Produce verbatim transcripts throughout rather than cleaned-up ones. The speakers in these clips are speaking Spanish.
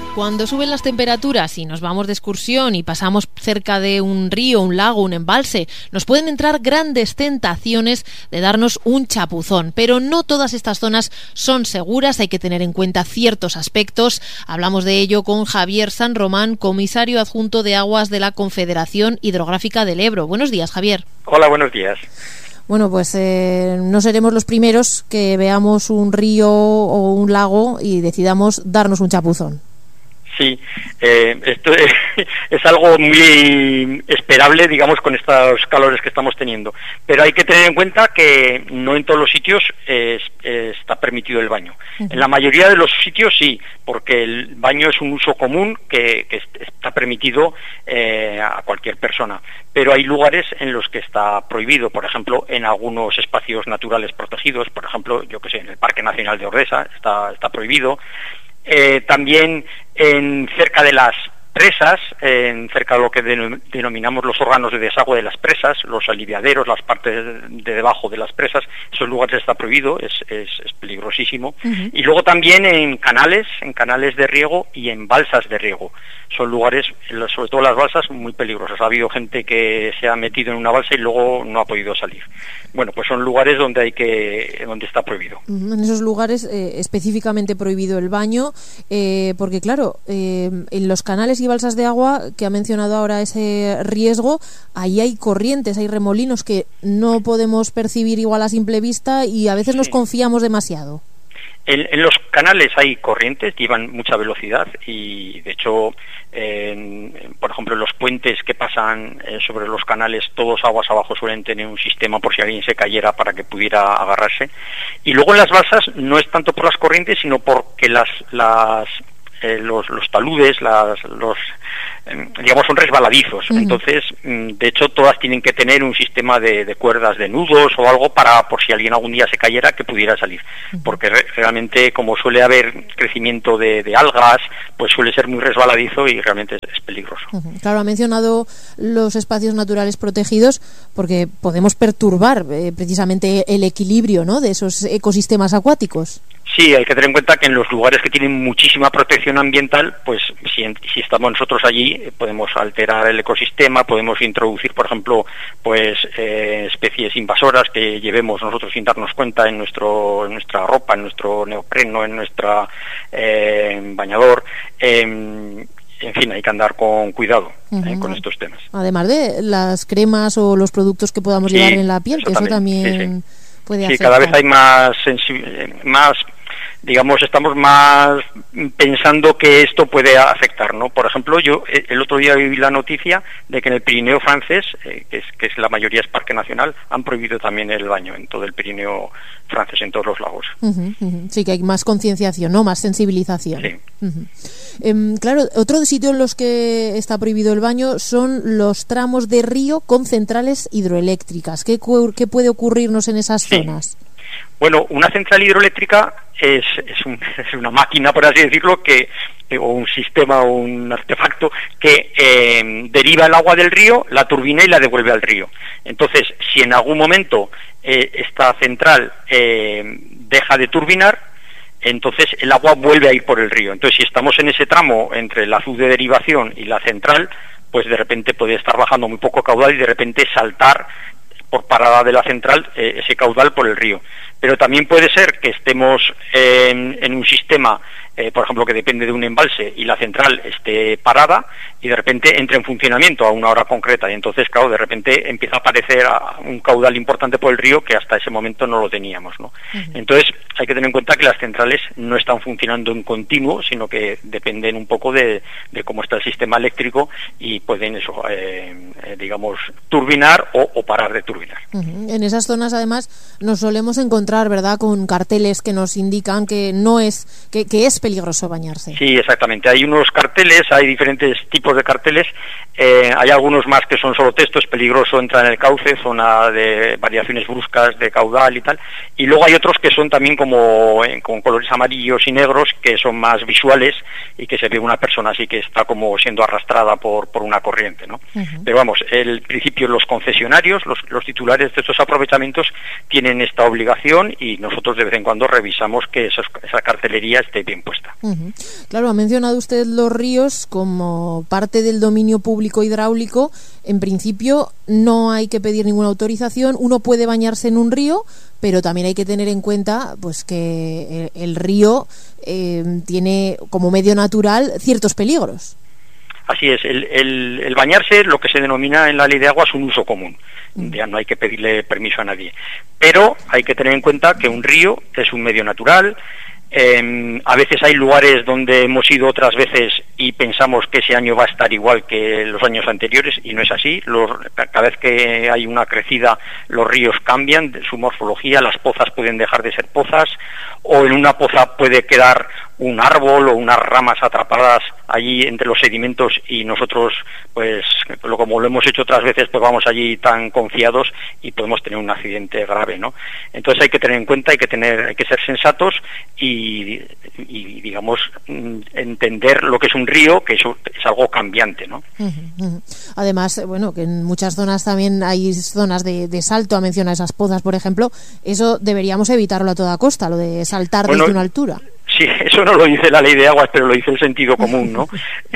Cuando suben las temperaturas y nos vamos de excursión y pasamos cerca de un río, un lago, un embalse, nos pueden entrar grandes tentaciones de darnos un chapuzón. Pero no todas estas zonas son seguras, hay que tener en cuenta ciertos aspectos. Hablamos de ello con Javier San Román, comisario adjunto de Aguas de la Confederación Hidrográfica del Ebro. Buenos días, Javier. Hola, buenos días. Bueno, pues eh, no seremos los primeros que veamos un río o un lago y decidamos darnos un chapuzón. Sí, eh, esto es, es algo muy esperable, digamos, con estos calores que estamos teniendo. Pero hay que tener en cuenta que no en todos los sitios es, es, está permitido el baño. Uh-huh. En la mayoría de los sitios sí, porque el baño es un uso común que, que está permitido eh, a cualquier persona. Pero hay lugares en los que está prohibido, por ejemplo, en algunos espacios naturales protegidos, por ejemplo, yo que sé, en el Parque Nacional de Ordesa está, está prohibido. Eh, también en cerca de las presas, en cerca de lo que denominamos los órganos de desagüe de las presas, los aliviaderos, las partes de debajo de las presas, esos lugares está prohibido, es, es, es peligrosísimo. Uh-huh. Y luego también en canales, en canales de riego y en balsas de riego. Son lugares, sobre todo las balsas, muy peligrosas. Ha habido gente que se ha metido en una balsa y luego no ha podido salir. Bueno, pues son lugares donde hay que, donde está prohibido. Uh-huh. En esos lugares eh, específicamente prohibido el baño, eh, porque claro, eh, en los canales y balsas de agua, que ha mencionado ahora ese riesgo, ahí hay corrientes, hay remolinos que no podemos percibir igual a simple vista y a veces sí. Nos confiamos demasiado. En, en los canales hay corrientes, llevan mucha velocidad y de hecho, en, por ejemplo, en los puentes que pasan eh, sobre los canales, todos aguas abajo suelen tener un sistema por si alguien se cayera para que pudiera agarrarse. Y luego en las balsas no es tanto por las corrientes, sino porque las... las Eh, los, los taludes, las, los eh, digamos son resbaladizos. Uh-huh. Entonces, de hecho, todas tienen que tener un sistema de, de cuerdas, de nudos o algo para, por si alguien algún día se cayera, que pudiera salir. Uh-huh. Porque re- realmente, como suele haber crecimiento de, de algas, pues suele ser muy resbaladizo y realmente es, es peligroso. Uh-huh. Claro, ha mencionado los espacios naturales protegidos porque podemos perturbar eh, precisamente el equilibrio, ¿no?, de esos ecosistemas acuáticos. Sí, hay que tener en cuenta que en los lugares que tienen muchísima protección ambiental, pues si, si estamos nosotros allí, podemos alterar el ecosistema, podemos introducir, por ejemplo, pues eh, especies invasoras que llevemos nosotros sin darnos cuenta en nuestro en nuestra ropa, en nuestro neopreno, en nuestra eh, bañador. Eh, En fin, hay que andar con cuidado uh-huh. eh, con estos temas. Además de las cremas o los productos que podamos sí, llevar en la piel, eso que eso también, también sí, sí. puede sí, afectar. Cada vez hay más sensibilidad, más... digamos, estamos más pensando que esto puede afectar, ¿no? Por ejemplo, yo el otro día vi la noticia de que en el Pirineo francés, eh, que, es, que es la mayoría es parque nacional, han prohibido también el baño en todo el Pirineo francés, en todos los lagos. Uh-huh, uh-huh. Sí, que hay más concienciación, ¿no? Más sensibilización. Sí. Uh-huh. Eh, claro, otro sitio en los que está prohibido el baño son los tramos de río con centrales hidroeléctricas. ¿Qué, qué puede ocurrirnos en esas sí. zonas? Bueno, una central hidroeléctrica es, es, un, es una máquina, por así decirlo, que o un sistema o un artefacto que eh, deriva el agua del río, la turbina y la devuelve al río. Entonces, si en algún momento eh, esta central eh, deja de turbinar, entonces el agua vuelve a ir por el río. Entonces, si estamos en ese tramo entre el azud de derivación y la central, pues de repente puede estar bajando muy poco caudal y de repente saltar por parada de la central eh, ese caudal por el río. Pero también puede ser que estemos en, en un sistema, eh, por ejemplo, que depende de un embalse y la central esté parada y de repente entre en funcionamiento a una hora concreta y entonces, claro, de repente empieza a aparecer un caudal importante por el río que hasta ese momento no lo teníamos, ¿no? Uh-huh. Entonces hay que tener en cuenta que las centrales no están funcionando en continuo, sino que dependen un poco de, de cómo está el sistema eléctrico y pueden eso, eh, eh, digamos, turbinar o, o parar de turbinar. Uh-huh. En esas zonas, además, nos solemos encontrar, ¿verdad?, con carteles que nos indican que no es, que, que es peligroso bañarse. Sí, exactamente. Hay unos carteles, hay diferentes tipos de carteles. Eh, hay algunos más que son solo texto, es peligroso entrar en el cauce, zona de variaciones bruscas de caudal y tal. Y luego hay otros que son también como eh, con colores amarillos y negros, que son más visuales y que se ve una persona así que está como siendo arrastrada por, por una corriente, ¿no? Uh-huh. Pero vamos, el principio, los concesionarios, los, los titulares de estos aprovechamientos tienen esta obligación y nosotros de vez en cuando revisamos que esos, esa cartelería esté bien puesta. respuesta. Uh-huh. Claro, ha mencionado usted los ríos como parte del dominio público hidráulico. En principio no hay que pedir ninguna autorización, uno puede bañarse en un río, pero también hay que tener en cuenta pues que el, el río eh, tiene como medio natural ciertos peligros. Así es, el, el, el bañarse, lo que se denomina en la ley de agua, es un uso común. Ya no hay que pedirle permiso a nadie. Pero hay que tener en cuenta que un río es un medio natural. Eh, a veces hay lugares donde hemos ido otras veces y pensamos que ese año va a estar igual que los años anteriores, y no es así. Los, cada vez que hay una crecida, los ríos cambian su morfología, las pozas pueden dejar de ser pozas, o en una poza puede quedar un árbol o unas ramas atrapadas allí entre los sedimentos, y nosotros, pues, como lo hemos hecho otras veces, pues vamos allí tan confiados y podemos tener un accidente grave, ¿no? Entonces hay que tener en cuenta, hay que tener, hay que ser sensatos y, y digamos, entender lo que es un río, que eso es algo cambiante, ¿no? Uh-huh, uh-huh. Además, bueno, que en muchas zonas también hay zonas de, de salto, ha mencionado esas pozas, por ejemplo, eso deberíamos evitarlo a toda costa, lo de saltar bueno, desde una altura. Sí, eso no lo dice la ley de aguas, pero lo dice el sentido común, ¿no?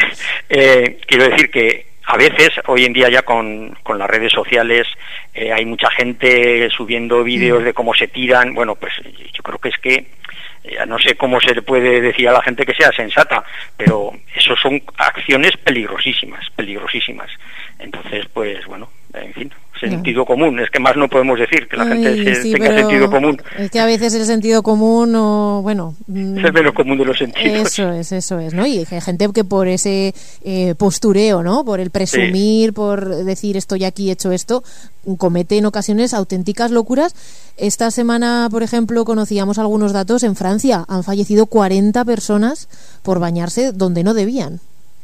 eh, quiero decir que a veces, hoy en día ya con, con las redes sociales, eh, hay mucha gente subiendo vídeos de cómo se tiran. Bueno, pues yo creo que es que, eh, no sé cómo se le puede decir a la gente que sea sensata, pero eso son acciones peligrosísimas, peligrosísimas. Entonces, pues bueno, en fin, sentido no. común, es que más no podemos decir, que la gente Ay, se, sí, tenga sentido común. Es que a veces el sentido común, o bueno... Es el menos común de los sentidos. Eso es, eso es, ¿no? Y hay gente que por ese eh, postureo, ¿no? Por el presumir, sí. por decir estoy aquí, he hecho esto, comete en ocasiones auténticas locuras. Esta semana, por ejemplo, conocíamos algunos datos. En Francia han fallecido cuarenta personas por bañarse donde no debían.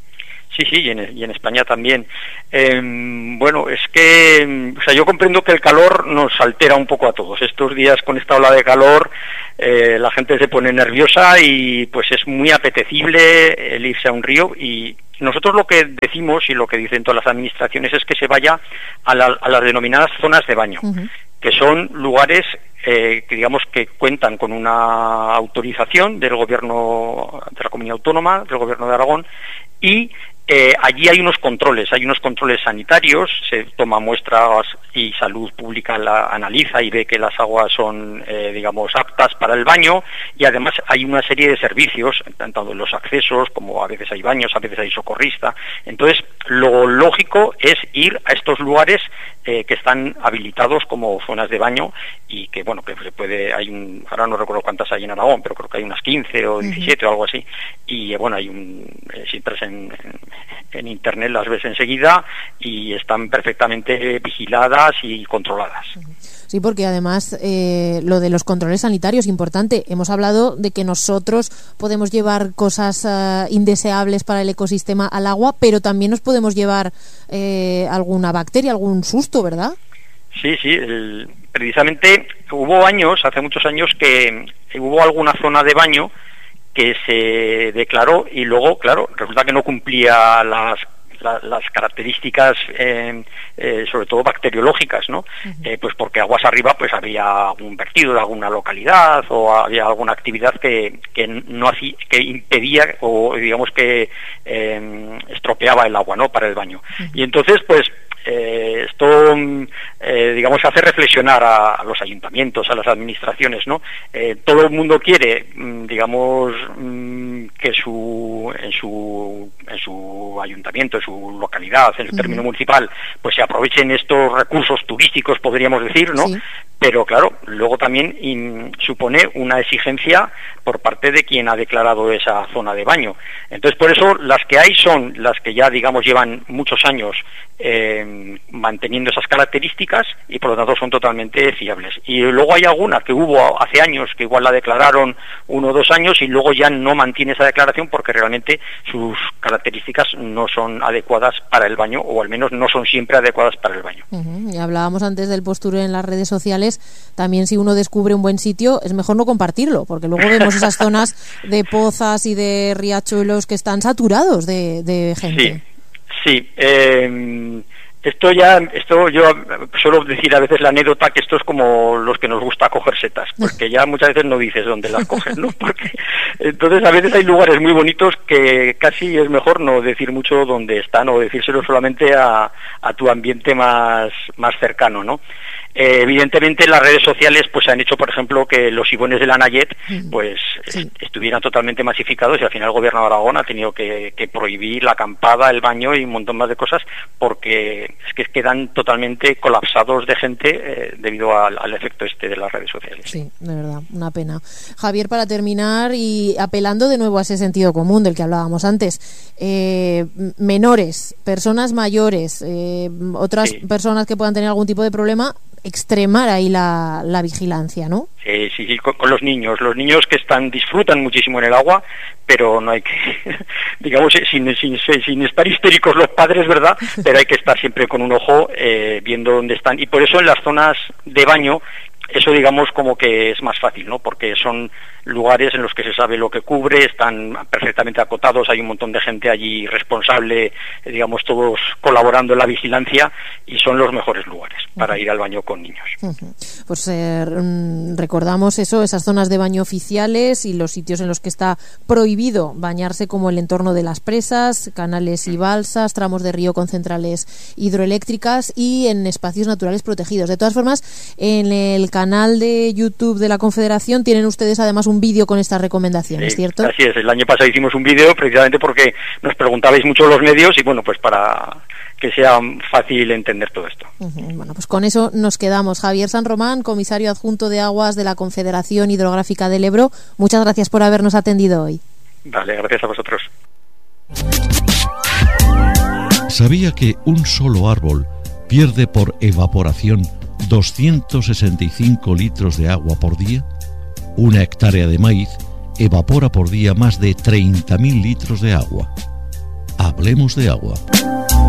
Sí, sí, y en, y en España también. Eh, bueno, es que, o sea, yo comprendo que el calor nos altera un poco a todos. Estos días con esta ola de calor, eh, la gente se pone nerviosa y pues es muy apetecible el irse a un río, y nosotros lo que decimos y lo que dicen todas las administraciones es que se vaya a, la, a las denominadas zonas de baño, uh-huh. que son lugares eh, que digamos que cuentan con una autorización del gobierno de la comunidad autónoma, del gobierno de Aragón, y Eh, allí hay unos controles, hay unos controles sanitarios, se toma muestras y Salud Pública la analiza y ve que las aguas son, eh, digamos, aptas para el baño, y además hay una serie de servicios, tanto en los accesos como a veces hay baños, a veces hay socorrista. Entonces, lo lógico es ir a estos lugares eh, que están habilitados como zonas de baño, y que, bueno, que se puede, hay un, ahora no recuerdo cuántas hay en Aragón, pero creo que hay unas quince o diecisiete uh-huh. o algo así, y eh, bueno, hay un, eh, si entras en, en en internet las ves enseguida y están perfectamente vigiladas y controladas. Sí, porque además eh, lo de los controles sanitarios es importante. Hemos hablado de que nosotros podemos llevar cosas uh, indeseables para el ecosistema al agua, pero también nos podemos llevar eh, alguna bacteria, algún susto, ¿verdad? Sí, sí, el, precisamente hubo años, hace muchos años, que hubo alguna zona de baño que se declaró y luego, claro, resulta que no cumplía las la, las características eh, eh, sobre todo bacteriológicas, ¿no? Uh-huh. Eh, pues porque aguas arriba pues había algún vertido de alguna localidad o había alguna actividad que, que no hacía, que impedía o digamos que eh, estropeaba el agua, ¿no? Para el baño. Uh-huh. Y entonces pues Eh, esto, eh, digamos, hace reflexionar a, a los ayuntamientos, a las administraciones, ¿no? Eh, todo el mundo quiere, digamos, que su, en su, en su ayuntamiento, en su localidad, en el término uh-huh. municipal, pues se aprovechen estos recursos turísticos, podríamos decir, ¿no? Sí. Pero claro, luego también in, supone una exigencia por parte de quien ha declarado esa zona de baño. Entonces, por eso las que hay son las que ya, digamos, llevan muchos años eh, manteniendo esas características y por lo tanto son totalmente fiables. Y luego hay alguna que hubo hace años que igual la declararon uno o dos años y luego ya no mantiene esa declaración porque realmente sus características no son adecuadas para el baño, o al menos no son siempre adecuadas para el baño. Uh-huh. Y hablábamos antes del postureo en las redes sociales. También, si uno descubre un buen sitio, es mejor no compartirlo, porque luego vemos esas zonas de pozas y de riachuelos que están saturados de, de gente. Sí, sí. Eh, Esto ya, esto yo suelo decir a veces la anécdota que esto es como los que nos gusta coger setas, porque ya muchas veces no dices dónde las coges, ¿no? Porque entonces a veces hay lugares muy bonitos que casi es mejor no decir mucho dónde están o decírselo solamente a, a tu ambiente más, más cercano, ¿no? Eh, evidentemente las redes sociales pues han hecho, por ejemplo, que los ibones de la Nayet pues sí. est- estuvieran totalmente masificados, y al final el gobierno de Aragón ha tenido que, que prohibir la acampada, el baño y un montón más de cosas, porque es que quedan totalmente colapsados de gente eh, debido al, al efecto este de las redes sociales. Sí, de verdad, una pena. Javier, para terminar y apelando de nuevo a ese sentido común del que hablábamos antes, eh, menores, personas mayores, eh, otras sí. personas que puedan tener algún tipo de problema, extremar ahí la, la vigilancia, ¿no? Sí, sí, sí, con, con los niños, los niños que están disfrutan muchísimo en el agua, pero no hay que, digamos, sin, sin, sin estar histéricos los padres, ¿verdad? Pero hay que estar siempre con un ojo eh, viendo dónde están, y por eso en las zonas de baño eso digamos como que es más fácil, ¿no? Porque son lugares en los que se sabe lo que cubre, están perfectamente acotados, hay un montón de gente allí responsable, digamos todos colaborando en la vigilancia, y son los mejores lugares para ir al baño con niños. Uh-huh. Pues eh, recordamos eso, esas zonas de baño oficiales y los sitios en los que está prohibido bañarse, como el entorno de las presas, canales y balsas, tramos de río con centrales hidroeléctricas y en espacios naturales protegidos. De todas formas, en el canal de YouTube de la Confederación tienen ustedes además un vídeo con estas recomendaciones, sí, ¿cierto? Así es, el año pasado hicimos un vídeo precisamente porque nos preguntabais mucho los medios y bueno, pues para que sea fácil entender todo esto. Uh-huh. Bueno, pues con eso nos quedamos. Javier San Román, comisario adjunto de Aguas de la Confederación Hidrográfica del Ebro, muchas gracias por habernos atendido hoy. Vale, gracias a vosotros. ¿Sabía que un solo árbol pierde por evaporación doscientos sesenta y cinco litros de agua por día? Una hectárea de maíz evapora por día más de treinta mil litros de agua. Hablemos de agua.